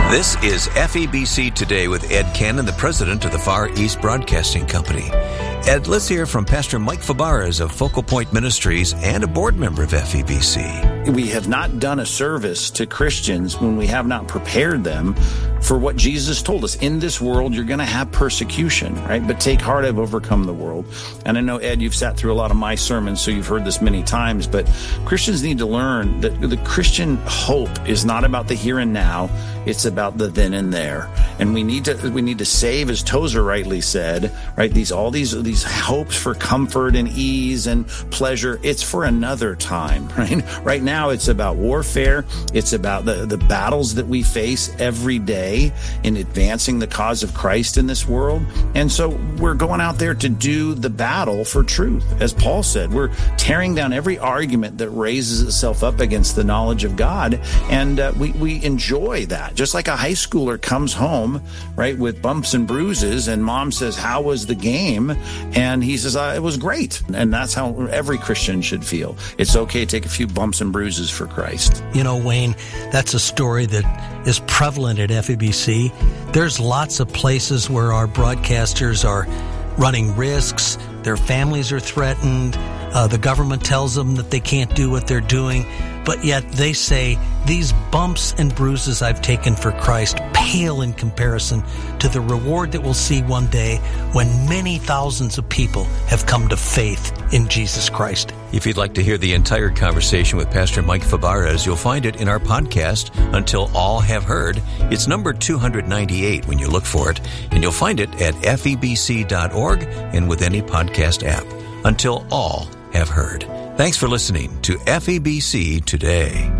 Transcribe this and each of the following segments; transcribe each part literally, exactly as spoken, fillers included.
This is F E B C Today with Ed Cannon, the president of the Far East Broadcasting Company. Ed, let's hear from Pastor Mike Fabarez of Focal Point Ministries and a board member of F E B C. We have not done a service to Christians when we have not prepared them for what Jesus told us. In this world, you're going to have persecution, right? But take heart, I've overcome the world. And I know, Ed, you've sat through a lot of my sermons, so you've heard this many times, but Christians need to learn that the Christian hope is not about the here and now. It's about the then and there. And we need to, we need to save, as Tozer rightly said, right? These, all these, these hopes for comfort and ease and pleasure. It's for another time, right? Right now, it's about warfare. It's about the, the battles that we face every day in advancing the cause of Christ in this world. And so we're going out there to do the battle for truth. As Paul said, we're tearing down every argument that raises itself up against the knowledge of God. And uh, we, we enjoy that. Just like a high schooler comes home, right, with bumps and bruises, and mom says, how was the game? And he says, uh, it was great. And that's how every Christian should feel. It's okay to take a few bumps and bruises for Christ. You know, Wayne, that's a story that is prevalent at F E B C. There's lots of places where our broadcasters are running risks. Their families are threatened. Uh, the government tells them that they can't do what they're doing. But yet they say, these bumps and bruises I've taken for Christ pale in comparison to the reward that we'll see one day when many thousands of people have come to faith in Jesus Christ. If you'd like to hear the entire conversation with Pastor Mike Fabarez, you'll find it in our podcast, Until All Have Heard. It's number two ninety-eight when you look for it, and you'll find it at F E B C dot org and with any podcast app. Until All Have Heard. Thanks for listening to F E B C Today.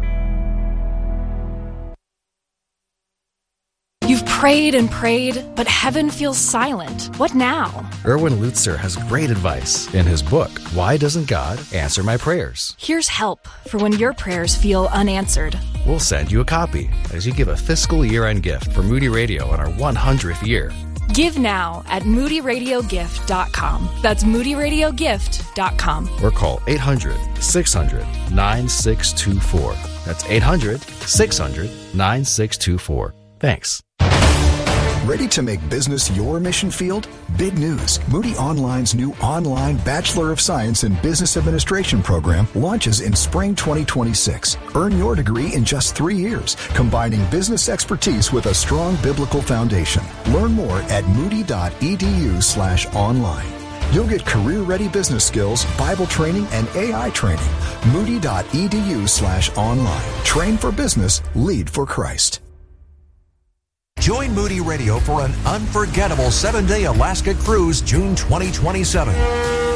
You've prayed and prayed, but heaven feels silent. What now? Erwin Lutzer has great advice in his book, Why Doesn't God Answer My Prayers? Here's help for when your prayers feel unanswered. We'll send you a copy as you give a fiscal year-end gift for Moody Radio on our one hundredth year. Give now at moody radio gift dot com. That's moody radio gift dot com. Or call eight hundred, six hundred, nine six two four. That's eight hundred, six hundred, nine six two four. Thanks. Ready to make business your mission field? Big news. Moody Online's new online Bachelor of Science in Business Administration program launches in spring twenty twenty-six. Earn your degree in just three years, combining business expertise with a strong biblical foundation. Learn more at moody.edu slash online. You'll get career-ready business skills, Bible training, and A I training. Moody.edu slash online. Train for business, lead for Christ. Join Moody Radio for an unforgettable seven-day Alaska cruise June twenty twenty-seven.